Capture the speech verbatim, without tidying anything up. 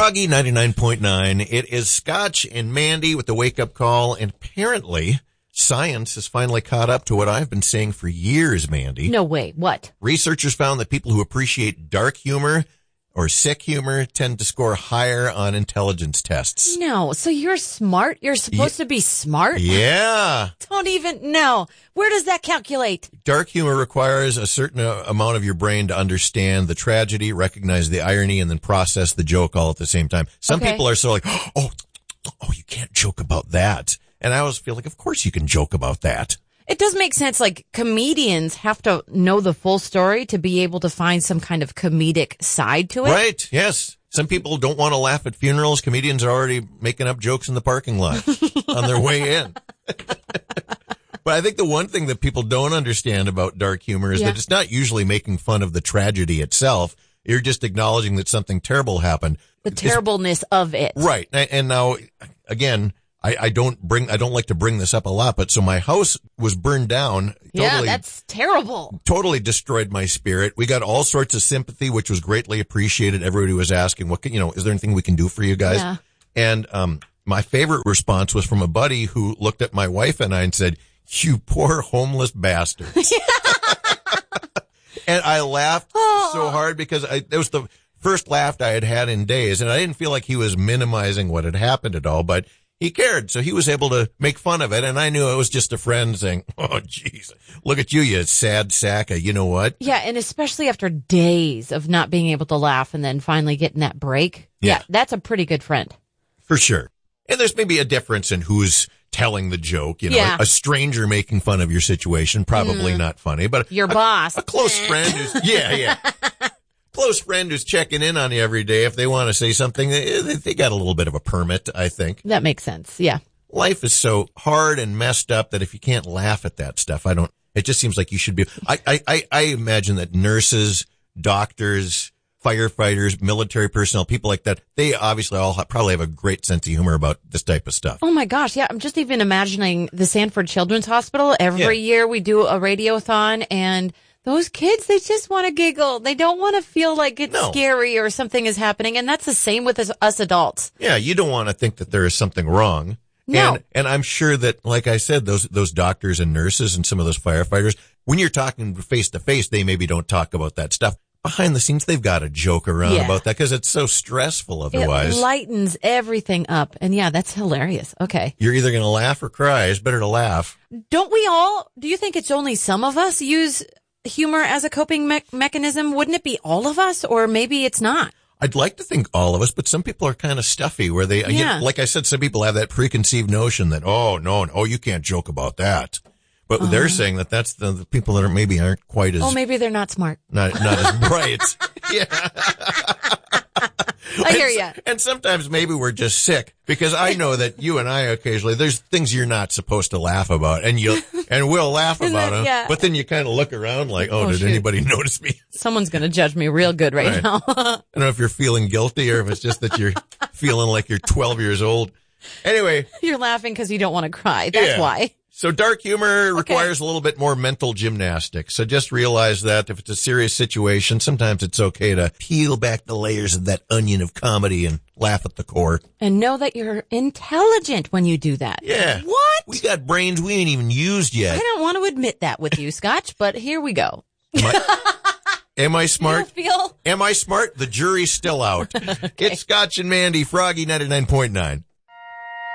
Froggy ninety-nine point nine. It is Scotch and Mandy with the wake-up call, and apparently science has finally caught up to what I've been saying for years, Mandy. No way. What? Researchers found that people who appreciate dark humor or sick humor tend to score higher on intelligence tests. No. So you're smart? You're supposed Ye- to be smart? Yeah. Don't even know. Where does that calculate? Dark humor requires a certain uh, amount of your brain to understand the tragedy, recognize the irony, and then process the joke all at the same time. Some Okay. people are so like, oh, oh, you can't joke about that. And I always feel like, of course you can joke about that. It does make sense. Like, comedians have to know the full story to be able to find some kind of comedic side to it. Right, yes. Some people don't want to laugh at funerals. Comedians are already making up jokes in the parking lot on their way in. But I think the one thing that people don't understand about dark humor is Yeah. that it's not usually making fun of the tragedy itself. You're just acknowledging that something terrible happened. The It's- terribleness of it. Right. And and now, again, I, I don't bring, I don't like to bring this up a lot, but so my house was burned down. Yeah, Totally, that's terrible. totally destroyed my spirit. We got all sorts of sympathy, which was greatly appreciated. Everybody was asking, what can, you know, is there anything we can do for you guys? Yeah. And, um, my favorite response was from a buddy who looked at my wife and I and said, you poor homeless bastards. And I laughed so hard because I, it was the first laugh I had had in days, and I didn't feel like he was minimizing what had happened at all, but he cared, so he was able to make fun of it, and I knew it was just a friend saying, oh, jeez, look at you, you sad sack of, you know what? Yeah, and especially after days of not being able to laugh and then finally getting that break. Yeah. That's a pretty good friend. For sure. And there's maybe a difference in who's telling the joke. You know, Yeah. a stranger making fun of your situation, probably not funny, but Your a, boss. a close friend who's, yeah, yeah. Close friend who's checking in on you every day. If they want to say something, they, they got a little bit of a permit, I think. That makes sense. Yeah. Life is so hard and messed up that if you can't laugh at that stuff, I don't, it just seems like you should be, I, I, I, I imagine that nurses, doctors, firefighters, military personnel, people like that, they obviously all ha- probably have a great sense of humor about this type of stuff. Oh my gosh. Yeah. I'm just even imagining the Sanford Children's Hospital. Every Yeah. year we do a radiothon, and those kids, they just want to giggle. They don't want to feel like it's No. scary or something is happening. And that's the same with us, us adults. Yeah, you don't want to think that there is something wrong. No. And, and I'm sure that, like I said, those, those doctors and nurses and some of those firefighters, when you're talking face to face, they maybe don't talk about that stuff. Behind the scenes, they've got to joke around Yeah. about that because it's so stressful otherwise. It lightens everything up. And yeah, that's hilarious. Okay. You're either going to laugh or cry. It's better to laugh. Don't we all, do you think it's only some of us use humor as a coping me- mechanism? Wouldn't it be all of us, or maybe it's not? I'd like to think all of us, but some people are kind of stuffy where they, you Yeah. know, like I said, some people have that preconceived notion that, oh, no, oh, you can't joke about that. But they're saying that that's the, the people that are maybe aren't quite as, Oh, maybe they're not smart. not, not as bright. Yeah. I hear And s- ya. And sometimes maybe we're just sick because I know that you and I occasionally, there's things you're not supposed to laugh about and you and we'll laugh Isn't about that- them. yeah. But then you kind of look around like, oh, Oh, did shoot. anybody notice me? Someone's going to judge me real good right, Right. now. I don't know if you're feeling guilty or if it's just that you're feeling like you're twelve years old. Anyway. You're laughing because you don't want to cry. That's Yeah. why. So dark humor requires a little bit more mental gymnastics. So just realize that if it's a serious situation, sometimes it's okay to peel back the layers of that onion of comedy and laugh at the core. And know that you're intelligent when you do that. Yeah. What? We got brains we ain't even used yet. I don't want to admit that with you, Scotch, but here we go. Am I, am I You smart? feel? Am I smart? The jury's still out. It's Scotch and Mandy, Froggy ninety-nine point nine.